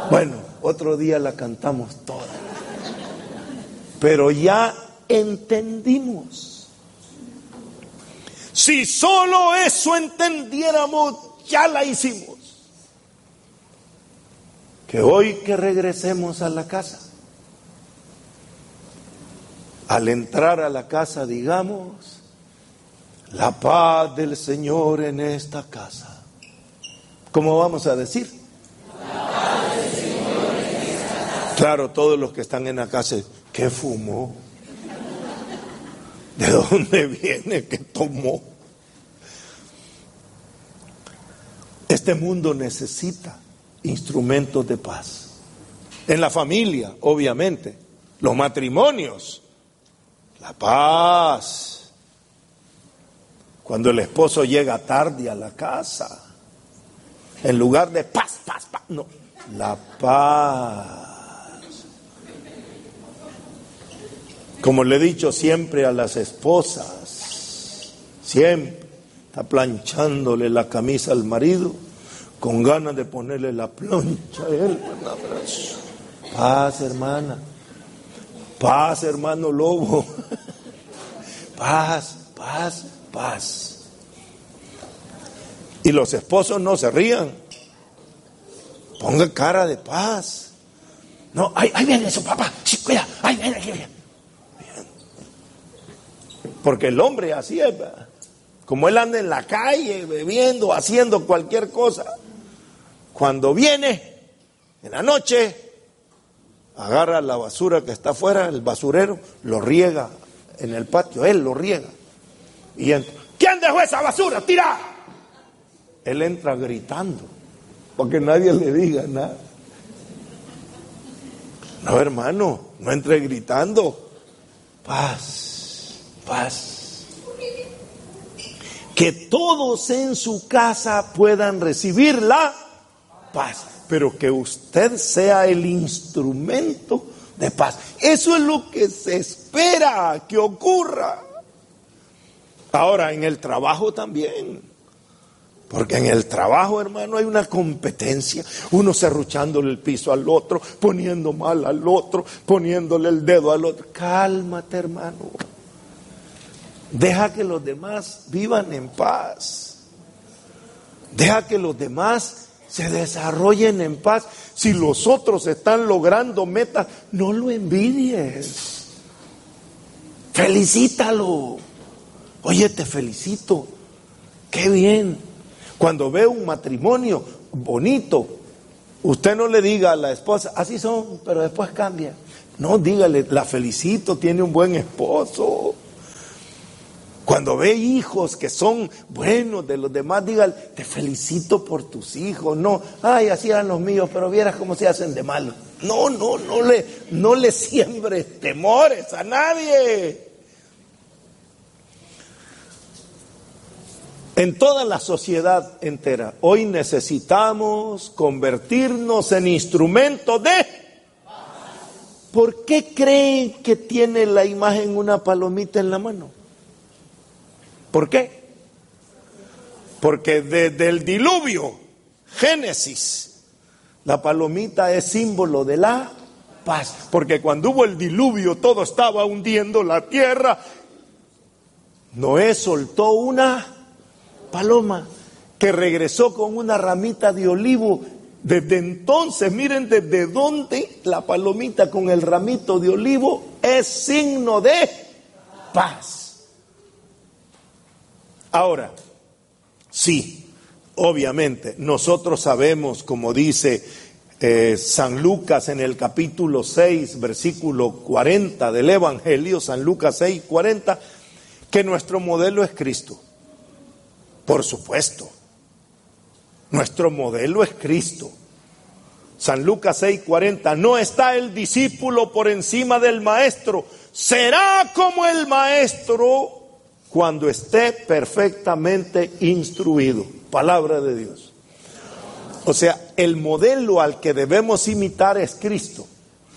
Bueno, otro día la cantamos toda. Pero ya entendimos. Si solo eso entendiéramos, ya la hicimos. Que hoy que regresemos a la casa, al entrar a la casa digamos: la paz del Señor en esta casa. ¿Cómo vamos a decir? La paz del Señor en esta casa. Claro, todos los que están en la casa, ¿qué fumó? ¿De dónde viene? ¿Qué tomó? Este mundo necesita instrumentos de paz. En la familia, obviamente, los matrimonios, la paz. Cuando el esposo llega tarde a la casa, en lugar de paz, no, la paz. Como le he dicho siempre a las esposas, siempre está planchándole la camisa al marido, con ganas de ponerle la plancha a él. Un abrazo. Paz, hermana. Paz, hermano Lobo. Paz, paz, paz. Y los esposos no se rían. Ponga cara de paz. No, ahí viene su papá. Sí, cuida, ahí viene, aquí viene. Porque el hombre así es, ¿verdad? Como él anda en la calle bebiendo, haciendo cualquier cosa, cuando viene en la noche, agarra la basura que está afuera, el basurero, lo riega en el patio, él lo riega. Y entra: ¿quién dejó esa basura? ¡Tira! Él entra gritando, porque nadie le diga nada. No, hermano, no entre gritando. Paz, paz. Que todos en su casa puedan recibir la paz, pero que usted sea el instrumento de paz. Eso es lo que se espera que ocurra. Ahora, en el trabajo también, porque en el trabajo, hermano, hay una competencia, uno serruchándole el piso al otro, poniendo mal al otro, poniéndole el dedo al otro. Cálmate, hermano. Deja que los demás vivan en paz. Deja que los demás se desarrollen en paz. Si los otros están logrando metas, no lo envidies. Felicítalo. Oye, te felicito. Qué bien. Cuando ve un matrimonio bonito, usted no le diga a la esposa: así son, pero después cambia. No, dígale: la felicito, tiene un buen esposo. Cuando ve hijos que son buenos de los demás, dígale: te felicito por tus hijos. No, ay, así eran los míos, pero vieras cómo se hacen de malos. No le siembres temores a nadie. En toda la sociedad entera, hoy necesitamos convertirnos en instrumentos de... ¿Por qué creen que tiene la imagen una palomita en la mano? ¿Por qué? Porque desde el diluvio, Génesis, la palomita es símbolo de la paz. Porque cuando hubo el diluvio, todo estaba hundiendo la tierra. Noé soltó una paloma que regresó con una ramita de olivo. Desde entonces, miren desde dónde la palomita con el ramito de olivo es signo de paz. Ahora, sí, obviamente, nosotros sabemos, como dice San Lucas en el capítulo 6, versículo 40 del Evangelio, San Lucas 6, 40, que nuestro modelo es Cristo. Por supuesto, nuestro modelo es Cristo. San Lucas 6, 40, no está el discípulo por encima del maestro, será como el maestro cuando esté perfectamente instruido. Palabra de Dios. O sea, el modelo al que debemos imitar es Cristo.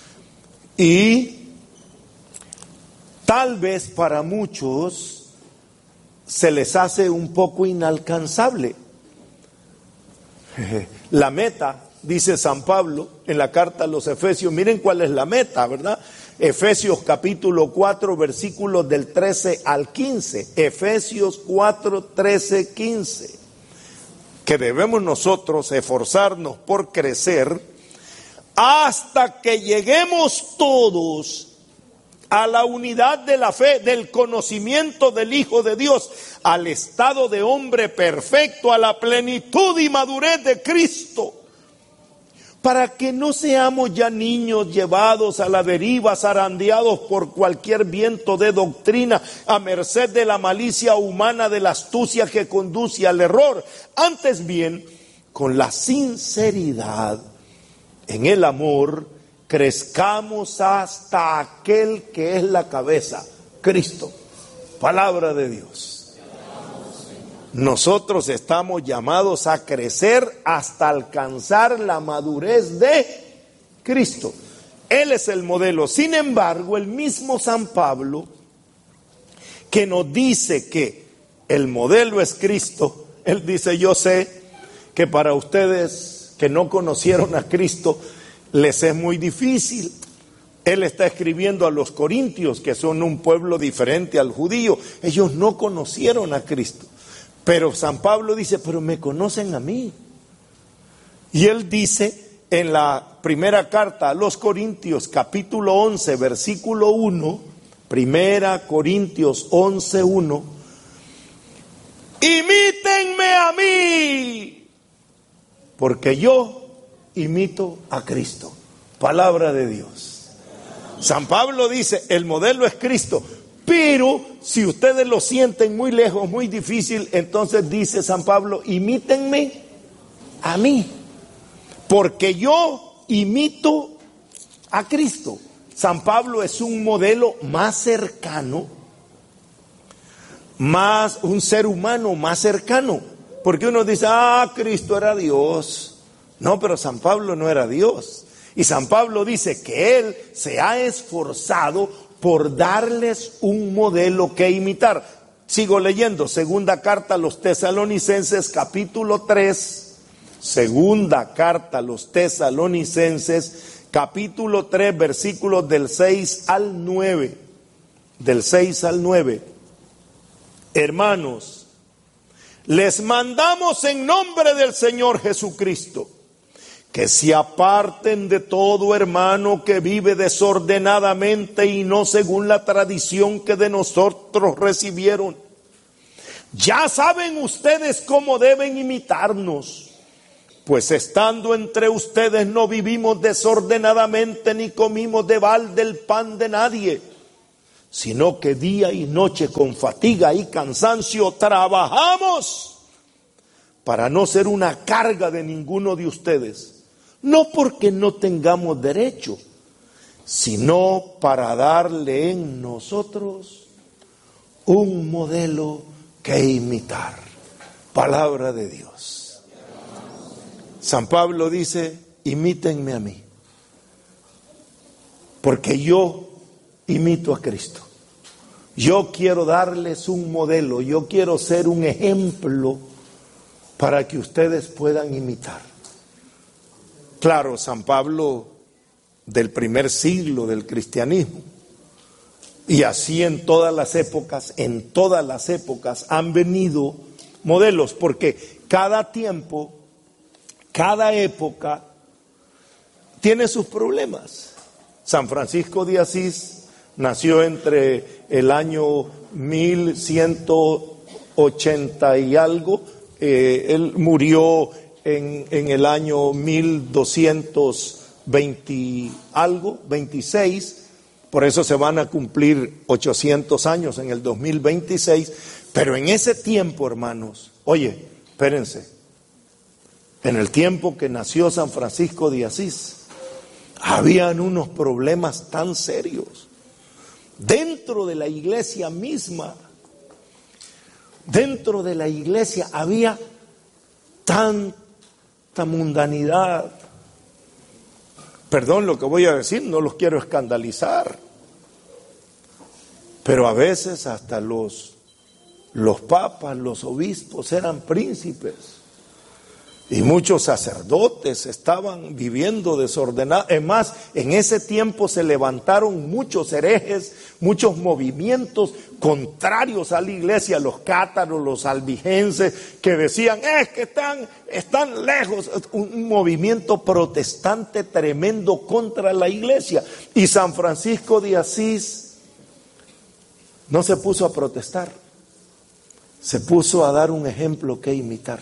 Y tal vez para muchos se les hace un poco inalcanzable. La meta dice San Pablo en la carta a los Efesios. Miren cuál es la meta, ¿verdad? Efesios capítulo 4, versículos del 13 al 15. Efesios 4, 13, 15. Que debemos nosotros esforzarnos por crecer hasta que lleguemos todos a la unidad de la fe, del conocimiento del Hijo de Dios, al estado de hombre perfecto, a la plenitud y madurez de Cristo, para que no seamos ya niños llevados a la deriva, zarandeados por cualquier viento de doctrina, a merced de la malicia humana, de la astucia que conduce al error. Antes bien, con la sinceridad en el amor, crezcamos hasta aquel que es la cabeza, Cristo. Palabra de Dios. Nosotros estamos llamados a crecer hasta alcanzar la madurez de Cristo. Él es el modelo. Sin embargo, el mismo San Pablo, que nos dice que el modelo es Cristo, él dice: yo sé que para ustedes que no conocieron a Cristo, les es muy difícil. Él está escribiendo a los corintios, que son un pueblo diferente al judío. Ellos no conocieron a Cristo. Pero San Pablo dice: pero me conocen a mí. Y él dice en la primera carta a los Corintios, capítulo 11, versículo 1, primera Corintios 11, 1, imítenme a mí, porque yo imito a Cristo. Palabra de Dios. San Pablo dice: el modelo es Cristo, pero si ustedes lo sienten muy lejos, muy difícil, entonces dice San Pablo: imítenme a mí, porque yo imito a Cristo. San Pablo es un modelo más cercano, más un ser humano más cercano, porque uno dice: Cristo era Dios. No, pero San Pablo no era Dios. Y San Pablo dice que él se ha esforzado por darles un modelo que imitar. Sigo leyendo, segunda carta a los Tesalonicenses, capítulo 3. Segunda carta a los Tesalonicenses, capítulo 3, versículos del 6 al 9. Del 6 al 9. Hermanos, les mandamos en nombre del Señor Jesucristo que se aparten de todo hermano que vive desordenadamente y no según la tradición que de nosotros recibieron. Ya saben ustedes cómo deben imitarnos, pues estando entre ustedes no vivimos desordenadamente ni comimos de balde el pan de nadie, sino que día y noche con fatiga y cansancio trabajamos para no ser una carga de ninguno de ustedes. No porque no tengamos derecho, sino para darle en nosotros un modelo que imitar. Palabra de Dios. San Pablo dice: imítenme a mí, porque yo imito a Cristo. Yo quiero darles un modelo, yo quiero ser un ejemplo para que ustedes puedan imitar. Claro, San Pablo del primer siglo del cristianismo, y así en todas las épocas han venido modelos, porque cada tiempo, cada época tiene sus problemas. San Francisco de Asís nació entre el año 1180 y algo, él murió en el año 1220 algo, 26, por eso se van a cumplir 800 años en el 2026, pero en ese tiempo, hermanos, oye, espérense, en el tiempo que nació San Francisco de Asís, habían unos problemas tan serios, dentro de la iglesia misma, dentro de la iglesia había tanta mundanidad. Perdón lo que voy a decir, no los quiero escandalizar, pero a veces hasta los papas, los obispos eran príncipes. Y muchos sacerdotes estaban viviendo desordenados. Es más, en ese tiempo se levantaron muchos herejes, muchos movimientos contrarios a la iglesia, los cátaros, los albigenses, que decían, es que están lejos. Un movimiento protestante tremendo contra la iglesia. Y San Francisco de Asís no se puso a protestar, se puso a dar un ejemplo que imitar.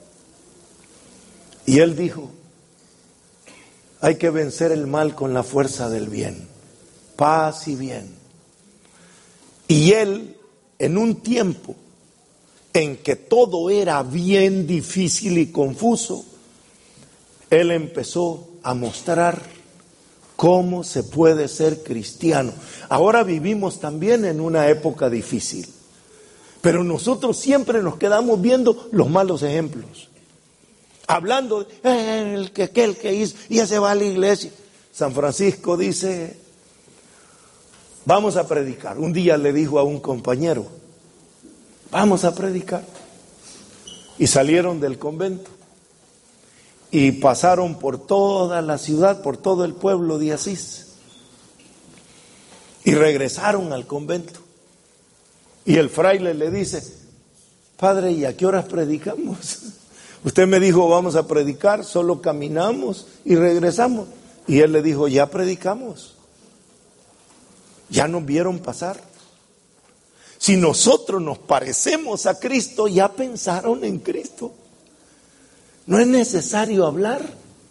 Y él dijo, hay que vencer el mal con la fuerza del bien, paz y bien. Y él, en un tiempo en que todo era bien difícil y confuso, él empezó a mostrar cómo se puede ser cristiano. Ahora vivimos también en una época difícil, pero nosotros siempre nos quedamos viendo los malos ejemplos. Hablando de aquel que hizo, y ya se va a la iglesia. San Francisco dice, vamos a predicar. Un día le dijo a un compañero, vamos a predicar. Y salieron del convento y pasaron por toda la ciudad, por todo el pueblo de Asís. Y regresaron al convento. Y el fraile le dice, padre, ¿y a qué horas predicamos? Usted me dijo, vamos a predicar, solo caminamos y regresamos. Y él le dijo, ya predicamos. Ya nos vieron pasar. Si nosotros nos parecemos a Cristo, ya pensaron en Cristo. No es necesario hablar,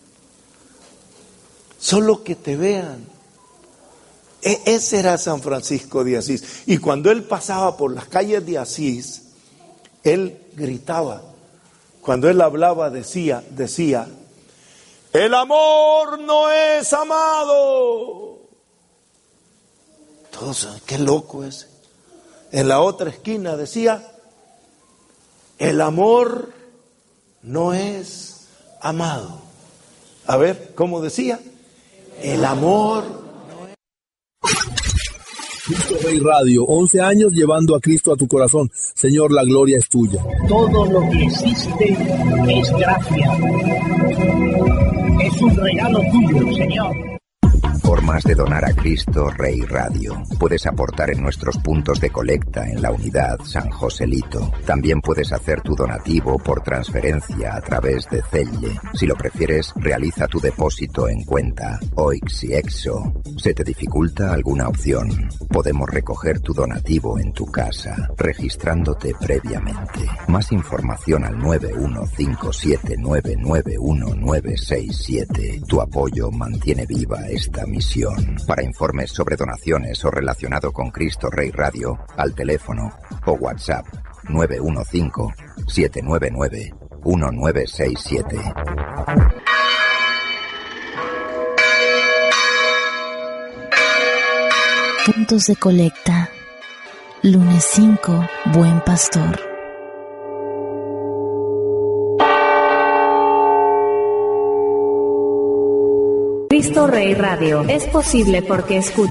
solo que te vean. Ese era San Francisco de Asís. Y cuando él pasaba por las calles de Asís, él gritaba. Cuando él hablaba decía, el amor no es amado. Todos, qué loco ese. En la otra esquina decía, el amor no es amado. A ver, ¿cómo decía? El amor. Cristo Rey Radio, 11 años llevando a Cristo a tu corazón. Señor, la gloria es tuya. Todo lo que existe es gracia. Es un regalo tuyo, Señor. Formas de donar a Cristo Rey Radio. Puedes aportar en nuestros puntos de colecta en la unidad San Joselito. También puedes hacer tu donativo por transferencia a través de Zelle. Si lo prefieres, realiza tu depósito en cuenta OIX y EXO. ¿Se te dificulta alguna opción? Podemos recoger tu donativo en tu casa, registrándote previamente. Más información al 915799197. Tu apoyo mantiene viva esta misión. Para informes sobre donaciones o relacionado con Cristo Rey Radio, al teléfono o WhatsApp 915-799-1967. Puntos de colecta. Lunes 5, Buen Pastor. Cristo Rey Radio es posible porque escucha.